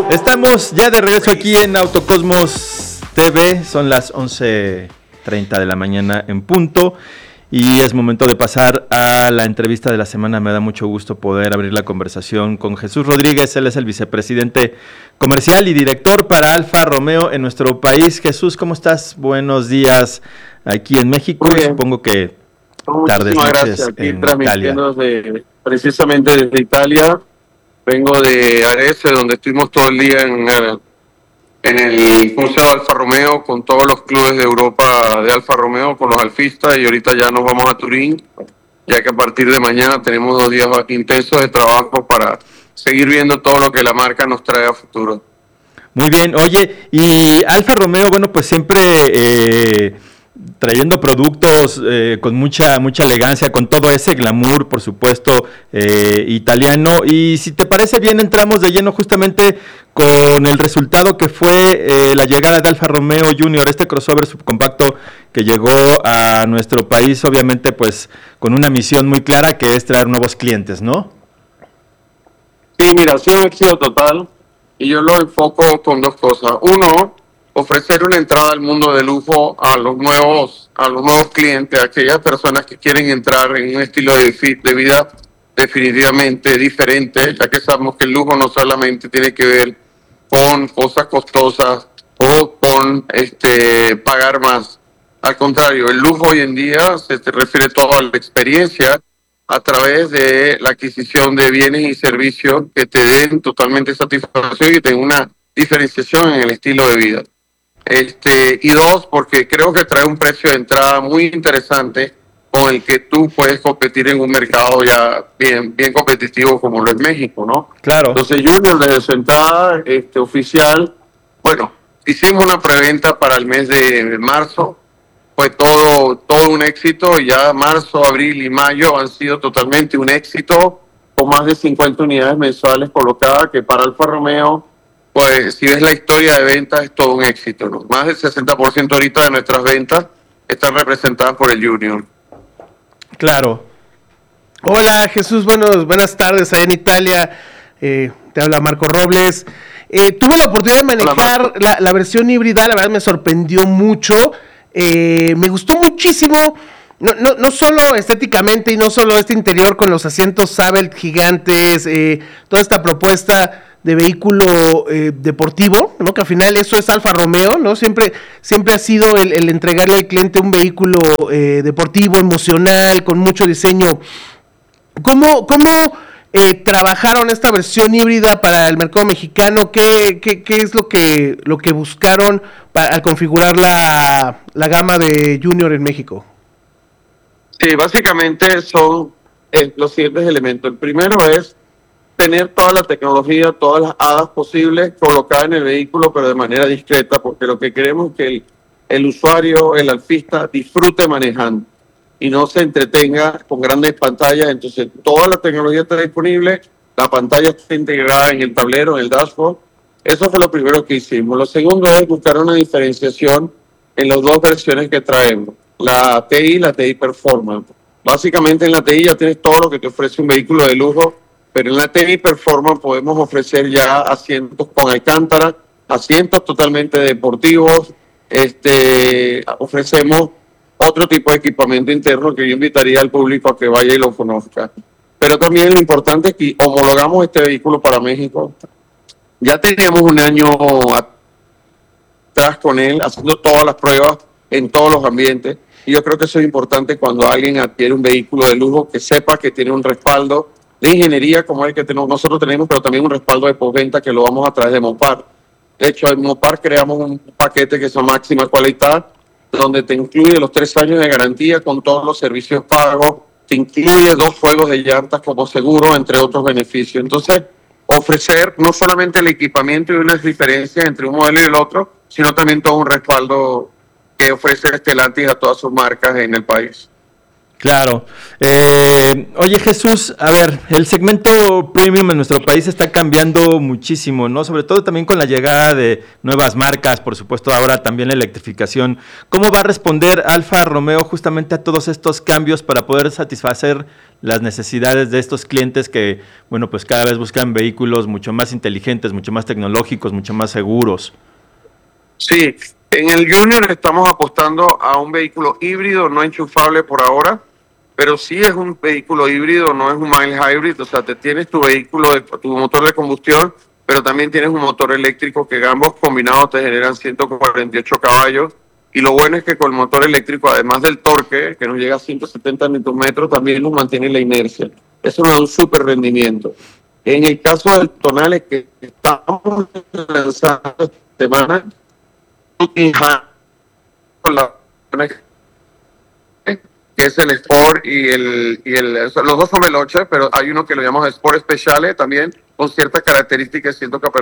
Estamos ya de regreso aquí en Autocosmos TV, son las 11:30 de la mañana en punto y es momento de pasar a la entrevista de la semana. Me da mucho gusto poder abrir la conversación con Jesús Rodríguez, él es el vicepresidente comercial y director para Alfa Romeo en nuestro país. Jesús, ¿cómo estás? Buenos días aquí en México, supongo que tardes, noches aquí en Italia. Precisamente desde Italia. Vengo de Arese, donde estuvimos todo el día en el Museo de Alfa Romeo con todos los clubes de Europa de Alfa Romeo, con los alfistas, y ahorita ya nos vamos a Turín, ya que a partir de mañana tenemos 2 días intensos de trabajo para seguir viendo todo lo que la marca nos trae a futuro. Muy bien, oye, y Alfa Romeo, bueno, pues siempre trayendo productos con mucha elegancia, con todo ese glamour, por supuesto, italiano. Y si te parece bien, entramos de lleno justamente con el resultado que fue la llegada de Alfa Romeo Junior, este crossover subcompacto que llegó a nuestro país, obviamente pues con una misión muy clara, que es traer nuevos clientes, ¿no? Sí, mira, ha sido un éxito total y yo lo enfoco con 2 cosas. Uno, ofrecer una entrada al mundo de lujo a los nuevos clientes, a aquellas personas que quieren entrar en un estilo de vida definitivamente diferente, ya que sabemos que el lujo no solamente tiene que ver con cosas costosas o con pagar más. Al contrario, el lujo hoy en día se refiere todo a la experiencia a través de la adquisición de bienes y servicios que te den totalmente satisfacción y tengan una diferenciación en el estilo de vida. Y 2, porque creo que trae un precio de entrada muy interesante con el que tú puedes competir en un mercado ya bien competitivo como lo es México, ¿no? Claro. Entonces Junior, desde su entrada oficial, bueno, hicimos una preventa para el mes de marzo, fue todo un éxito, y ya marzo, abril y mayo han sido totalmente un éxito, con más de 50 unidades mensuales colocadas, que para Alfa Romeo, pues si ves la historia de ventas, es todo un éxito, ¿no? Más del 60% ahorita de nuestras ventas están representadas por el Junior. Claro. Hola Jesús, buenas tardes allá en Italia, te habla Marco Robles. Tuve la oportunidad de manejar la versión híbrida, la verdad me sorprendió mucho, me gustó muchísimo, no solo estéticamente y no solo este interior con los asientos Sabelt gigantes, toda esta propuesta de vehículo deportivo, ¿no? Que al final eso es Alfa Romeo, ¿no? Siempre ha sido el entregarle al cliente un vehículo deportivo, emocional, con mucho diseño. ¿Cómo trabajaron esta versión híbrida para el mercado mexicano? ¿Qué es lo que buscaron al configurar la gama de Junior en México? Sí, básicamente son los siguientes elementos. El primero es tener toda la tecnología, todas las hadas posibles colocadas en el vehículo, pero de manera discreta, porque lo que queremos es que el usuario, el alfista, disfrute manejando y no se entretenga con grandes pantallas. Entonces, toda la tecnología está disponible, la pantalla está integrada en el tablero, en el dashboard. Eso fue lo primero que hicimos. Lo segundo es buscar una diferenciación en las 2 versiones que traemos, la TI y la TI Performance. Básicamente en la TI ya tienes todo lo que te ofrece un vehículo de lujo, pero en la TI Performance podemos ofrecer ya asientos con alcántara, asientos totalmente deportivos, ofrecemos otro tipo de equipamiento interno que yo invitaría al público a que vaya y lo conozca. Pero también lo importante es que homologamos este vehículo para México. Ya teníamos un año atrás con él, haciendo todas las pruebas en todos los ambientes, y yo creo que eso es importante cuando alguien adquiere un vehículo de lujo, que sepa que tiene un respaldo de ingeniería como el que nosotros tenemos, pero también un respaldo de postventa que lo vamos a través de Mopar. De hecho, en Mopar creamos un paquete que es máxima calidad, donde te incluye los 3 años de garantía con todos los servicios pagos, te incluye 2 juegos de llantas como seguro, entre otros beneficios. Entonces, ofrecer no solamente el equipamiento y unas diferencias entre un modelo y el otro, sino también todo un respaldo que ofrece Stellantis a todas sus marcas en el país. Claro. Oye Jesús, a ver, el segmento premium en nuestro país está cambiando muchísimo, ¿no? Sobre todo también con la llegada de nuevas marcas, por supuesto ahora también la electrificación. ¿Cómo va a responder Alfa Romeo justamente a todos estos cambios para poder satisfacer las necesidades de estos clientes que, bueno, pues cada vez buscan vehículos mucho más inteligentes, mucho más tecnológicos, mucho más seguros? Sí, en el Junior estamos apostando a un vehículo híbrido no enchufable por ahora, pero sí es un vehículo híbrido, no es un mild hybrid, o sea, te tienes tu vehículo, tu motor de combustión, pero también tienes un motor eléctrico que ambos combinados te generan 148 caballos. Y lo bueno es que con el motor eléctrico, además del torque, que nos llega a 170 Nm, también nos mantiene la inercia. Eso nos da un súper rendimiento. En el caso del Tonale que estamos lanzando esta semana, que es el Sport los dos son veloces, pero hay uno que lo llamamos Sport Speciale también, con ciertas características,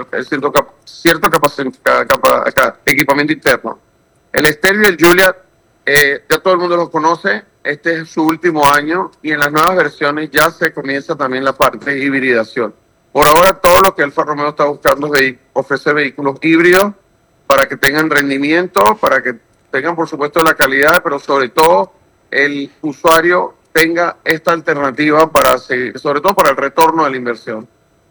cierto equipamiento interno. El Stelvio y el Giulia, ya todo el mundo los conoce, este es su último año y en las nuevas versiones ya se comienza también la parte de hibridación. Por ahora todo lo que Alfa Romeo está buscando es ofrecer vehículos híbridos para que tengan rendimiento, para que tengan por supuesto la calidad, pero sobre todo el usuario tenga esta alternativa para seguir, sobre todo para el retorno de la inversión.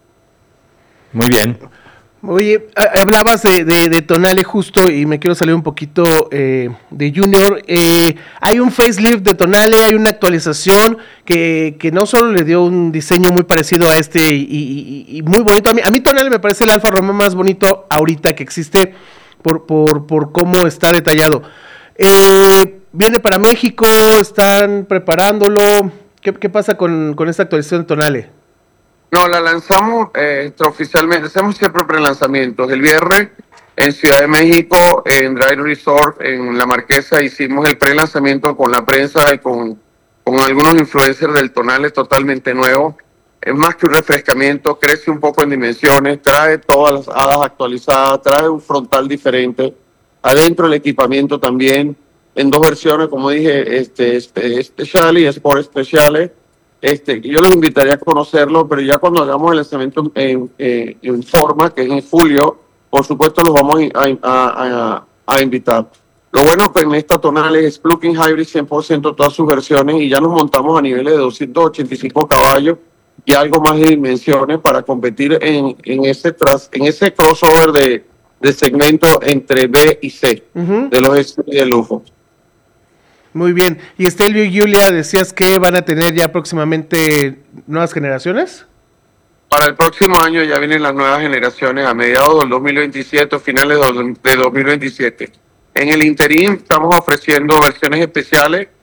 Muy bien. Oye, hablabas de Tonale justo y me quiero salir un poquito de Junior. Hay un facelift de Tonale, hay una actualización que no solo le dio un diseño muy parecido a este y muy bonito. A mí Tonale me parece el Alfa Romeo más bonito ahorita que existe por cómo está detallado. Viene para México, están preparándolo. ¿Qué pasa con esta actualización de Tonale? No, la lanzamos extraoficialmente, hacemos siempre prelanzamientos. El viernes en Ciudad de México, en Drive Resort, en La Marquesa, hicimos el prelanzamiento con la prensa y con algunos influencers del Tonale totalmente nuevo. Es más que un refrescamiento, crece un poco en dimensiones, trae todas las hadas actualizadas, trae un frontal diferente. Adentro el equipamiento también, en dos versiones, como dije, Speciale y Sport Speciale. Yo los invitaría a conocerlo, pero ya cuando hagamos el lanzamiento en forma, que es en julio, por supuesto los vamos a invitar. Lo bueno que en esta Tonale es plug-in hybrid 100% todas sus versiones y ya nos montamos a niveles de 285 caballos y algo más de dimensiones para competir en ese crossover de segmento entre B y C, de los SUV de lujo. Muy bien. Y Stelvio y Giulia, decías que van a tener ya próximamente nuevas generaciones. Para el próximo año ya vienen las nuevas generaciones a mediados del 2027 o finales de 2027. En el interín estamos ofreciendo versiones especiales